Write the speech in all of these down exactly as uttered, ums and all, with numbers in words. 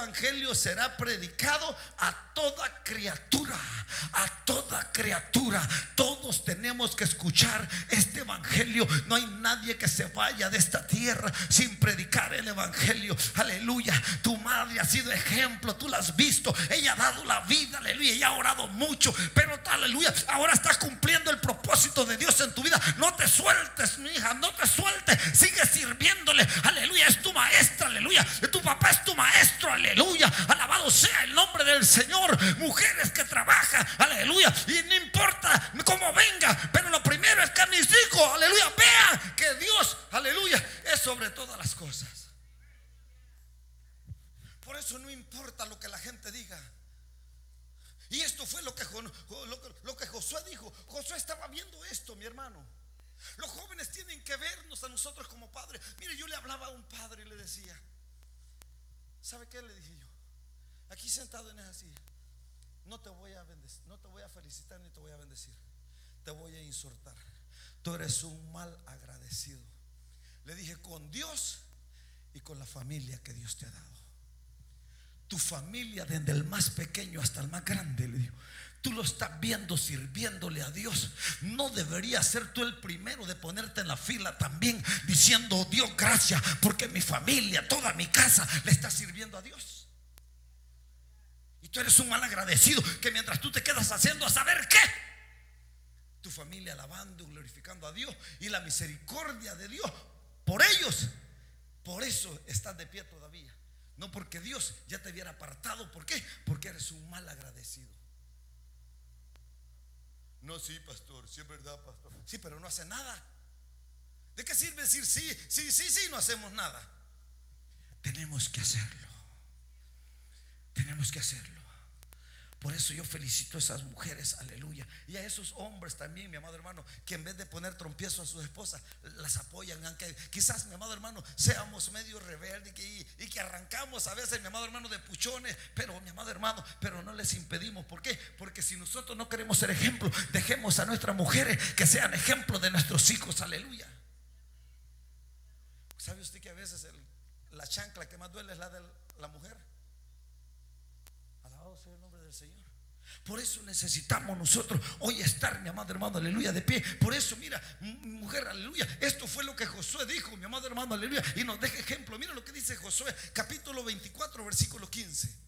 evangelio será predicado a toda criatura, a toda criatura. Todos tenemos que escuchar este evangelio. No hay nadie que se vaya de esta tierra sin predicar el evangelio. Aleluya. Tu madre ha sido ejemplo, tú la has visto. Ella ha dado la vida, aleluya. Ella ha orado mucho, pero aleluya, ahora está cumpliendo el propósito de Dios en tu vida. No te sueltes, mi hija, no te sueltes. Sigue sirviéndole, aleluya. Es tu maestra, aleluya. Tu papá es tu maestro, aleluya. Alabado sea el nombre del Señor. Mujeres que trabajan, aleluya, y no importa cómo venga, pero lo primero es que mis hijos, aleluya, vean que Dios, aleluya, es sobre todas las cosas. Por eso no importa lo que la gente diga. Y esto fue lo que, lo, que, lo que Josué dijo. Josué estaba viendo esto, mi hermano. Los jóvenes tienen que vernos a nosotros como padres. Mire, yo le hablaba a un padre y le decía: ¿sabe qué le dije yo? Aquí sentado en esa silla, no te voy a bendecir, no te voy a felicitar ni te voy a bendecir, te voy a insultar. Tú eres un mal agradecido. Le dije, con Dios y con la familia que Dios te ha dado. Tu familia, desde el más pequeño hasta el más grande, le digo, tú lo estás viendo sirviéndole a Dios. No deberías ser tú el primero de ponerte en la fila también diciendo: Dios, gracias, porque mi familia, toda mi casa le está sirviendo a Dios. Y tú eres un mal agradecido que mientras tú te quedas haciendo a saber qué, tu familia alabando y glorificando a Dios y la misericordia de Dios por ellos, por eso estás de pie todavía. No porque Dios ya te hubiera apartado. ¿Por qué? Porque eres un mal agradecido. No, sí, pastor, sí es verdad, pastor. Sí, pero no hace nada. ¿De qué sirve decir sí, sí, sí, sí, no hacemos nada? Tenemos que hacerlo. Tenemos que hacerlo. Por eso yo felicito a esas mujeres, aleluya. Y a esos hombres también, mi amado hermano, que en vez de poner trompiezo a sus esposas, las apoyan. Aunque quizás, mi amado hermano, seamos medio rebeldes y, y que arrancamos a veces, mi amado hermano, de puchones. Pero, mi amado hermano, pero no les impedimos. ¿Por qué? Porque si nosotros no queremos ser ejemplo, dejemos a nuestras mujeres que sean ejemplo de nuestros hijos, aleluya. ¿Sabe usted que a veces el, la chancla que más duele es la de la mujer? Alabado sea el nombre del Señor. Por eso necesitamos nosotros hoy estar, mi amado hermano, aleluya, de pie. Por eso, mira, mujer, aleluya, esto fue lo que Josué dijo, mi amado hermano, aleluya, y nos deja ejemplo. Mira lo que dice Josué, capítulo veinticuatro, versículo quince.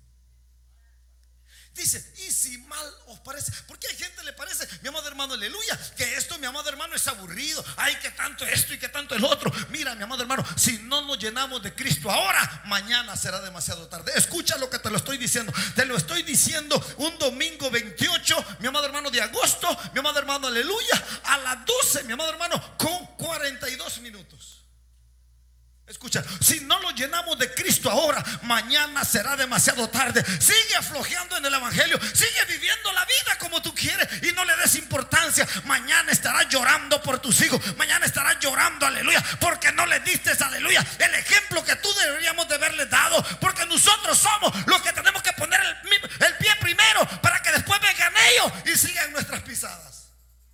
Dice: y si mal os parece, porque hay gente le parece, mi amado hermano, aleluya, que esto, mi amado hermano, es aburrido. Ay, que tanto esto y que tanto el otro. Mira, mi amado hermano, si no nos llenamos de Cristo ahora, mañana será demasiado tarde. Escucha lo que te lo estoy diciendo. Te lo estoy diciendo un domingo veintiocho, mi amado hermano, de agosto, mi amado hermano, aleluya, a las doce, mi amado hermano, con cuarenta y dos minutos. Escucha, si no lo llenamos de Cristo ahora, mañana será demasiado tarde. Sigue aflojeando en el evangelio, sigue viviendo la vida como tú quieres y no le des importancia. Mañana estarás llorando por tus hijos, mañana estarás llorando, aleluya, porque no le diste, aleluya, el ejemplo que tú deberíamos de haberles dado. Porque nosotros somos los que tenemos que poner el, el pie primero para que después vengan ellos y sigan nuestras pisadas.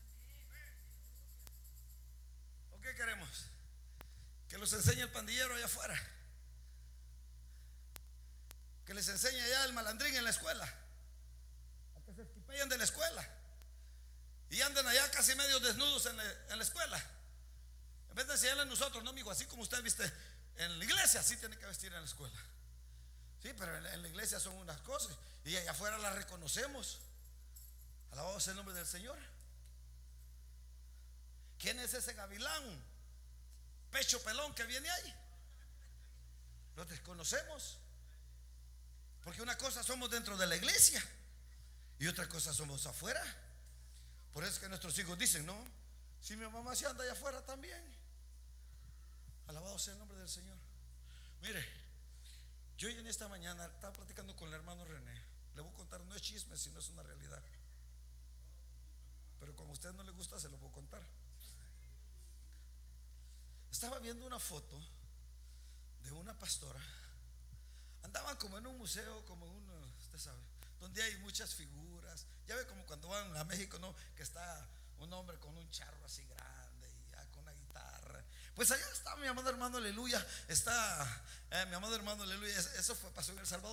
¿O qué queremos? Que los enseñe el pandillero allá afuera, que les enseñe allá el malandrín en la escuela, a que se esquipeen de la escuela y anden allá casi medio desnudos en la, en la escuela. En vez de enseñarle a nosotros, no, amigo, así como usted viste en la iglesia, así tiene que vestir en la escuela. Sí, pero en, en la iglesia son unas cosas y allá afuera las reconocemos. Alabado sea el nombre del Señor. ¿Quién es ese gavilán pecho pelón que viene ahí? Lo desconocemos. Porque una cosa somos dentro de la iglesia y otra cosa somos afuera. Por eso es que nuestros hijos dicen: no, si mi mamá se anda allá afuera también. Alabado sea el nombre del Señor. Mire, yo en esta mañana estaba platicando con el hermano René. Le voy a contar, no es chisme, sino es una realidad. Pero como a usted no le gusta, se lo voy a contar. Estaba viendo una foto de una pastora. Andaban como en un museo, como uno, usted sabe, donde hay muchas figuras. Ya ve como cuando van a México, ¿no? Que está un hombre con un charro así grande y ya con una guitarra. Pues allá está mi amado hermano, aleluya. Está eh, mi amado hermano, aleluya. Eso fue, pasó en El Salvador.